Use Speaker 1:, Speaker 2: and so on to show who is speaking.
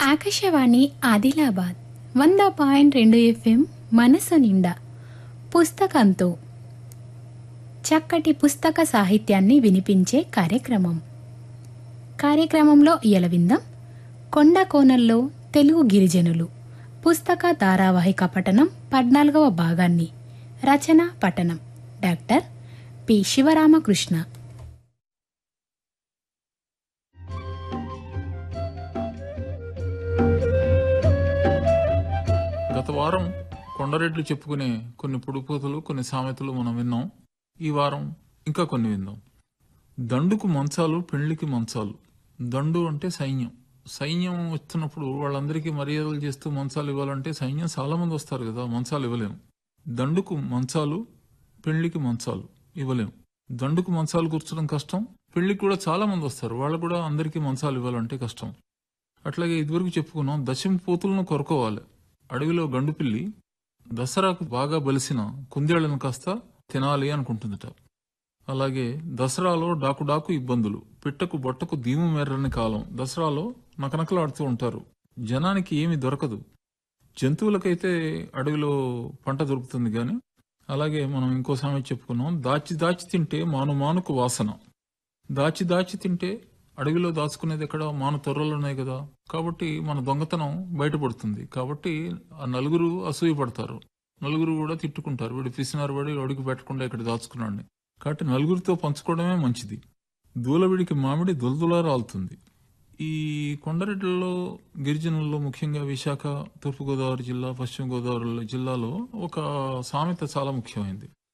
Speaker 1: Akashvani Adilabad 100.2 FM మనసు నిండా పుస్తకంతో చక్కటి పుస్తక సాహిత్యాన్ని వినిపించే కార్యక్రమంలో ఇయల విందాం కొండ కోనల్లో తెలుగు గిరిజనులు పుస్తక ధారావాహిక పఠనం 14వ భాగాన్ని రచన పఠనం డాక్టర్ పి శివరామకృష్ణ.
Speaker 2: గత వారం కొండరెడ్లు చెప్పుకునే కొన్ని పుడుకోతలు, కొన్ని సామెతలు మనం విన్నాం. ఈ వారం ఇంకా కొన్ని విందాం. దండుకు మంచాలు, పెళ్లికి మంచాలు. దండు అంటే సైన్యం. సైన్యం వస్తున్నప్పుడు వాళ్ళందరికీ మర్యాదలు చేస్తూ మంచాలు ఇవ్వాలంటే సైన్యం చాలా మంది వస్తారు కదా, మంచాలు ఇవ్వలేము. దండుకు మంచాలు, పెళ్లికి మంచాలు ఇవ్వలేము. దండుకు మంచాలు కూర్చోడం కష్టం, పెళ్లికి కూడా చాలా మంది వస్తారు, వాళ్ళు కూడా అందరికీ మంచాలు ఇవ్వాలంటే కష్టం. అట్లాగే ఇదివరకు చెప్పుకున్నాం, దశమ పోతులను కొరుకోవాలి. అడవిలో గండుపిల్లి దసరాకు బాగా బలిసిన కుందేళ్లను కాస్త తినాలి అనుకుంటుందట. అలాగే దసరాలో డాకు ఇబ్బందులు, పిట్టకు బొట్టకు దీము మేరని కాలం. దసరాలో నకనకలాడుతూ ఉంటారు, జనానికి ఏమి దొరకదు. జంతువులకైతే అడవిలో పంట దొరుకుతుంది గాని. అలాగే మనం ఇంకో సామెత చెప్పుకున్నాం, దాచి తింటే మానుకు వాసన. దాచి తింటే అడవిలో దాచుకునేది ఎక్కడ, మాను తొర్రలు ఉన్నాయి కదా, కాబట్టి మన దొంగతనం బయటపడుతుంది. కాబట్టి ఆ నలుగురు అసూయ పడతారు, నలుగురు కూడా తిట్టుకుంటారు, వీడు పిసినారు పడి అడుగు పెట్టకుండా ఇక్కడ దాచుకున్నాడు. కాబట్టి నలుగురితో పంచుకోవడమే మంచిది. దూలవిడికి మామిడి దులదులా రాలుతుంది. ఈ కొండరెడ్లలో గిరిజనుల్లో ముఖ్యంగా విశాఖ, తూర్పుగోదావరి జిల్లా, పశ్చిమ గోదావరి జిల్లాలో ఒక సామెత చాలా ముఖ్యమైనది.